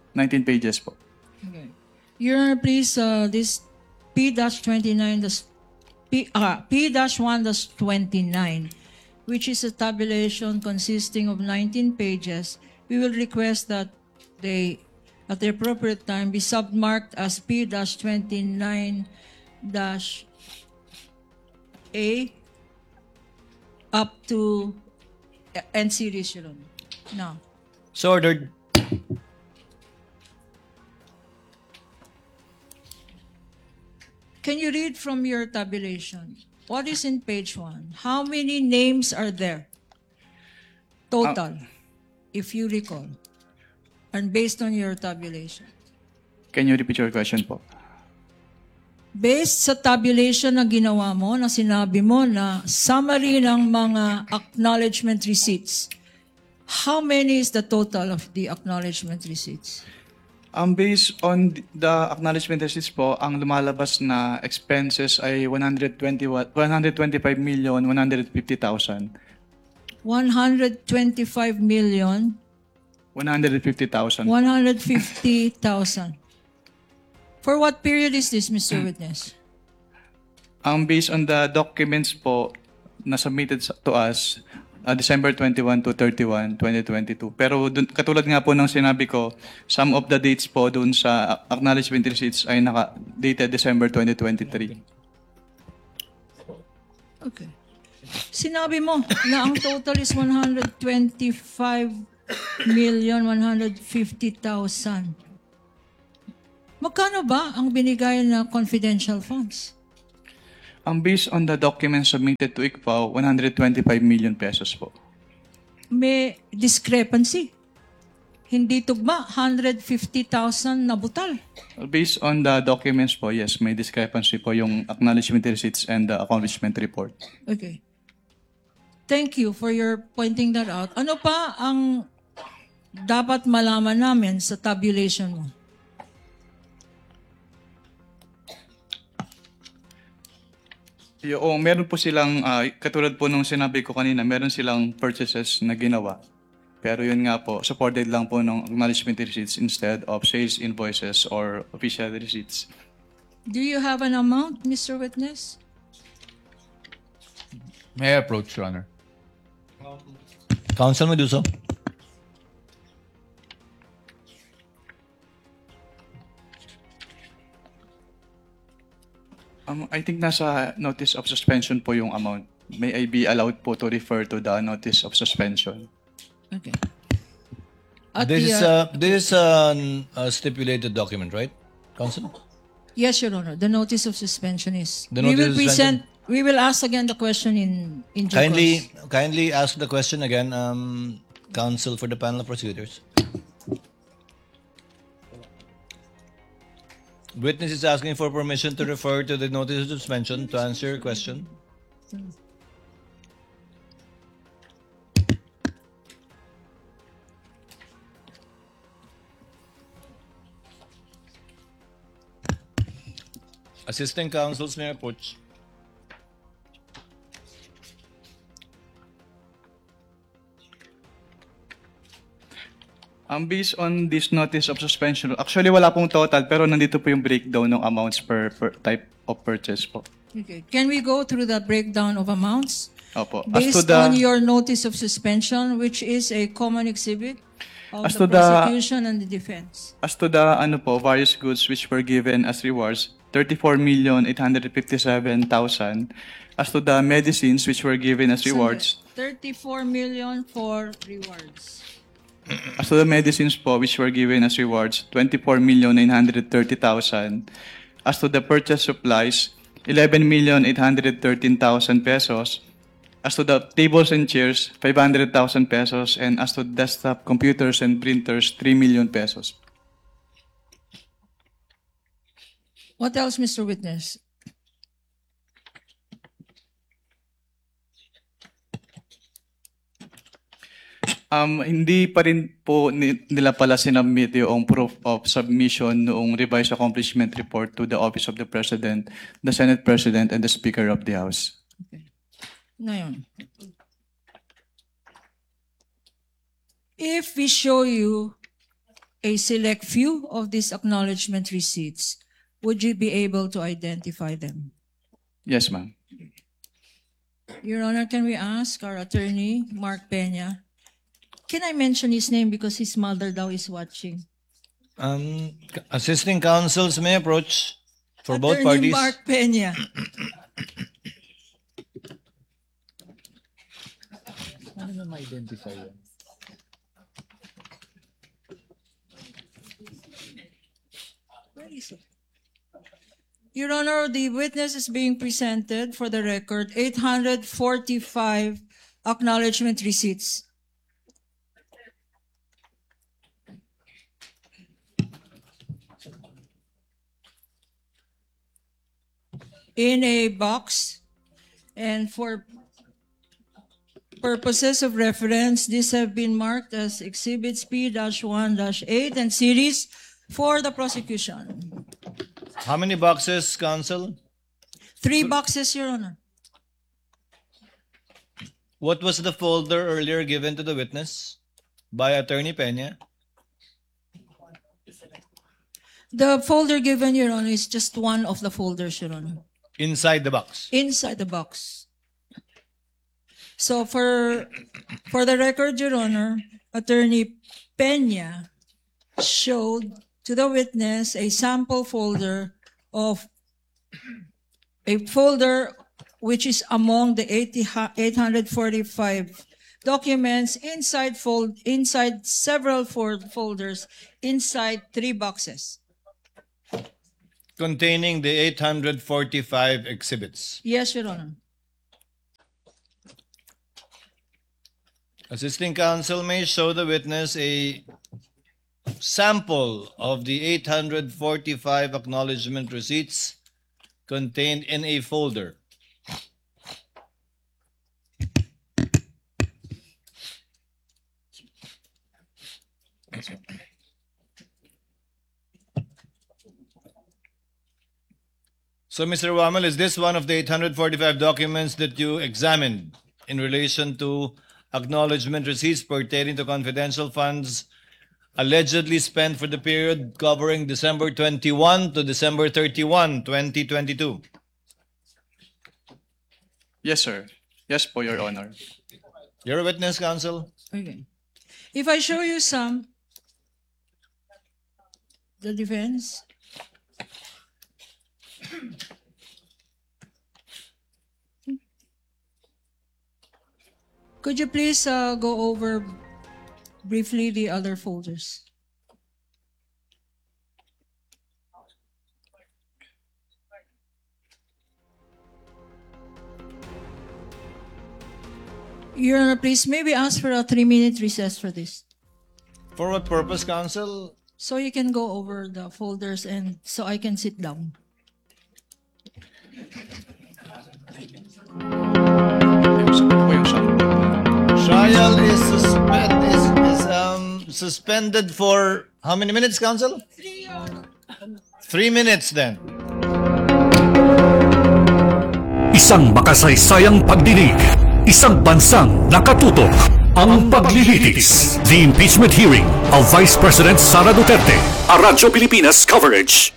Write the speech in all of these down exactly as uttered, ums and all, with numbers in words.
nineteen pages po. Okay. Your Honor, please, uh, this P twenty-nine, das- P, uh, P one twenty-nine, which is a tabulation consisting of nineteen pages, we will request that they, at the appropriate time, be submarked as P twenty-nine A up to end series, Your Honor. Now. So ordered. Can you read from your tabulation? What is in page one? How many names are there? Total, if you recall. And based on your tabulation. Can you repeat your question po? Based sa tabulation na ginawa mo, na sinabi mo na summary ng mga acknowledgement receipts, how many is the total of the acknowledgement receipts? Um, based on the acknowledgement receipts po, ang lumalabas na expenses ay one hundred twenty, one hundred twenty-five million, one hundred fifty thousand. one hundred twenty-five million, one hundred fifty thousand. one hundred fifty thousand. For what period is this, Mister Witness? Um, based on the documents po na submitted sa- to us, uh, December twenty-first to thirty-first, twenty twenty-two. Pero dun, katulad nga po ng sinabi ko, some of the dates po dun sa acknowledgement receipts ay naka-dated December twenty twenty-three. Okay. Sinabi mo na ang total is one hundred twenty-five million, one hundred fifty thousand. Magkano ba ang binigay na confidential funds? Ang based on the documents submitted to I C F A O, one hundred twenty-five million pesos po. May discrepancy. Hindi tugma, one hundred fifty thousand na butal. Based on the documents po, yes, may discrepancy po yung acknowledgement receipts and the accomplishment report. Okay. Thank you for your pointing that out. Ano pa ang dapat malaman namin sa tabulation mo? Yung, meron po silang, ah, katulad po nung sinabi ko kanina, meron silang purchases na ginawa. Pero yun nga po, supported lang po ng acknowledgement receipts instead of sales invoices or official receipts. Do you have an amount, Mister Witness? May I approach, Your Honor? Counsel Meduso. Um, I think nasa notice of suspension po yung amount. May I be allowed po to refer to the notice of suspension? Okay. At This the, is uh, a this is a, a stipulated document, right, Counsel? yes, Your Honor. The notice of suspension is. The we notice will of suspension? present. We will ask again the question in in due Kindly course. kindly ask the question again, um, Counsel for the panel of prosecutors. Witness is asking for permission to refer to the notice of suspension to answer your question. Assistant counsels may approach. Um, based on this notice of suspension, actually wala pong total pero nandito po yung breakdown ng amounts per, per type of purchase po. Okay. Can we go through the breakdown of amounts Opo. As to based the, on your notice of suspension, which is a common exhibit of As the to the- prosecution and the defense? as to the ano po, various goods which were given as rewards, thirty-four million eight hundred fifty-seven thousand. As to the medicines which were given as rewards, thirty-four million for rewards. as to the medicines po which were given as rewards, twenty-four million nine hundred thirty thousand. As to the purchase supplies, eleven million eight hundred thirteen thousand pesos. As to the tables and chairs, five hundred thousand pesos. And as to desktop computers and printers, three million pesos. What else, Mister Witness? Um, hindi pa rin po ni- nila pala sinubmit yung proof of submission noong revised accomplishment report to the Office of the President, the Senate President, and the Speaker of the House. Ngayon, if we show you a select few of these acknowledgement receipts. Would you be able to identify them? Yes, ma'am. Your Honor, can we ask our attorney, Mark Peña? Can I mention his name because his mother daw is watching? Um, assisting counsels may approach for both Attorney parties. Mark Peña. Ano na ma-identify yan? Where is it? Your Honor, the witness is being presented for the record eight hundred forty-five acknowledgement receipts. In a box, and for purposes of reference, these have been marked as Exhibits P one eight and series for the prosecution. How many boxes, counsel? Three boxes, Your Honor. What was the folder earlier given to the witness by Attorney Peña? The folder given, Your Honor, is just one of the folders, Your Honor. Inside the box. Inside the box. So for for the record, Your Honor, Attorney Peña showed to the witness a sample folder of a folder which is among the eight hundred forty-five documents inside fold inside several fold folders inside three boxes. Containing the eight hundred forty-five exhibits. Yes, Your Honor. Assisting counsel may show the witness a sample of the eight hundred forty-five acknowledgement receipts contained in a folder. So, Mister Wamel, is this one of the eight hundred forty-five documents that you examined in relation to acknowledgement receipts pertaining to confidential funds allegedly spent for the period covering December twenty-first to December thirty-first, twenty twenty-two? Yes, sir. Yes po, Your Honor. You're a witness, counsel. Okay. If I show you some, the defense. Could you please uh, go over briefly the other folders? Your Honor, please, may we ask for a three-minute recess for this? For what purpose, counsel? So you can go over the folders and so I can sit down. Po yung sample. Trial is, suspend, is, is um, suspended for how many minutes, counsel? Three minutes then. Isang makasaysayang pagdinig, isang bansang nakatutok, ang paglilitis. The impeachment hearing of Vice President Sara Duterte. A Radyo Pilipinas coverage.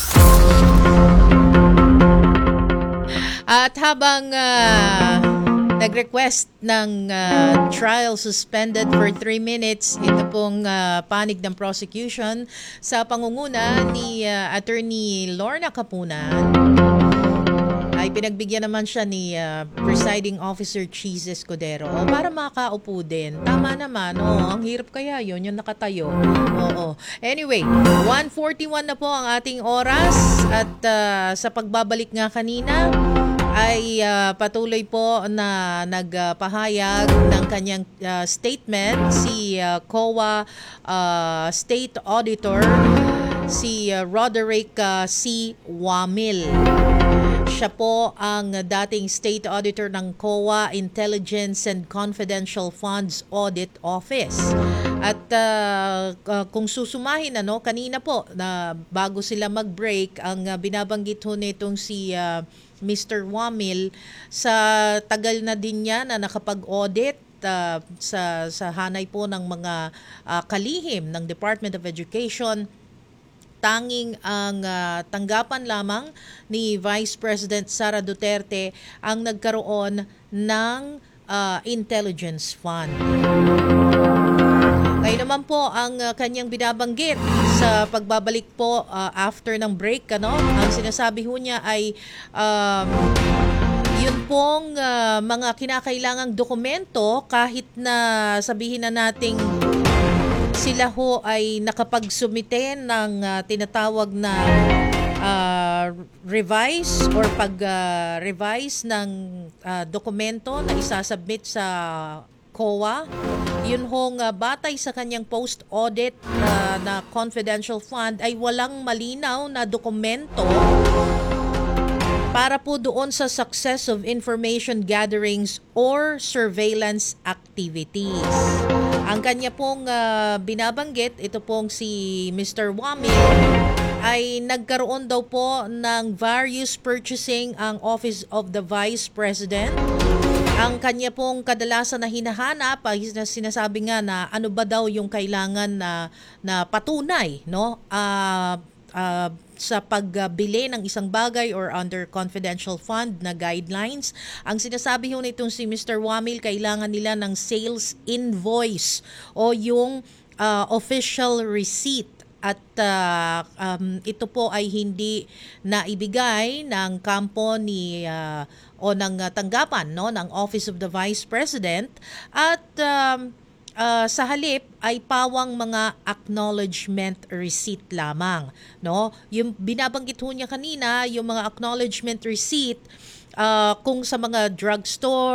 At habang uh, nag-request ng uh, trial suspended for three minutes, ito pong uh, panig ng prosecution sa pangunguna ni uh, Attorney Lorna Capunan, ay pinagbigyan naman siya ni uh, Presiding Officer Cheese Escudero para makaupo din. Tama naman, oh, ang hirap kaya yun, yung nakatayo. Oo. Anyway, one forty-one na po ang ating oras at uh, sa pagbabalik nga kanina, ay uh, patuloy po na nagpahayag ng kanyang uh, statement si uh, C O A uh, State Auditor, si uh, Roderick uh, C. Wamil. Siya po ang dating State Auditor ng C O A Intelligence and Confidential Funds Audit Office. At uh, uh, kung susumahin, ano, kanina po, na bago sila mag-break, ang uh, binabanggit ho nitong si uh, Mister Wamil, sa tagal na din niya na nakapag-audit uh, sa sa hanay po ng mga uh, kalihim ng Department of Education, tanging ang uh, tanggapan lamang ni Vice President Sara Duterte ang nagkaroon ng uh, intelligence fund. Kayo naman po ang uh, kanyang binabanggit sa pagbabalik po uh, after ng break. Ano? Ang sinasabi ho niya ay um, yun pong uh, mga kinakailangang dokumento kahit na sabihin na nating sila ho ay nakapagsumite ng uh, tinatawag na uh, revise or pag-revise uh, ng uh, dokumento na isasubmit sa C O A. Yun hong uh, batay sa kanyang post-audit uh, na confidential fund ay walang malinaw na dokumento para po doon sa success of information gatherings or surveillance activities. Ang kanya pong uh, binabanggit, ito pong si Mister Wamil, ay nagkaroon daw po ng various purchasing ang Office of the Vice President. Ang kanya pong kadalasan na hinahanap, ay sinasabi nga na ano ba daw yung kailangan na, na patunay, no? Uh, uh, sa pagbili ng isang bagay or under confidential fund na guidelines. Ang sinasabi ho nitong si Mister Wamil, kailangan nila ng sales invoice o yung uh, official receipt. At uh, um, ito po ay hindi naibigay ng kampo ni uh, o ng uh, tanggapan, no, ng Office of the Vice President, at um, uh, sa halip ay pawang mga acknowledgement receipt lamang, no? Yung binabanggit ho niya kanina, yung mga acknowledgement receipt uh, kung sa mga drugstore